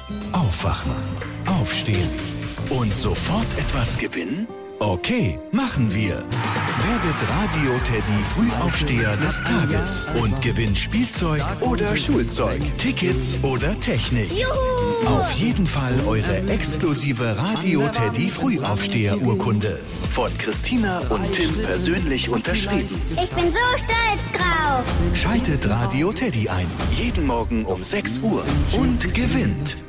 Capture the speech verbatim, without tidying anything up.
Aufwachen, aufstehen und sofort etwas gewinnen? Okay, machen wir. Werdet Radio-Teddy Frühaufsteher des Tages und gewinnt Spielzeug oder Schulzeug, Tickets oder Technik. Juhu! Auf jeden Fall eure exklusive Radio-Teddy Frühaufsteher-Urkunde. Von Christina und Tim persönlich unterschrieben. Ich bin so stolz drauf. Schaltet Radio-Teddy ein. Jeden Morgen um sechs Uhr und gewinnt.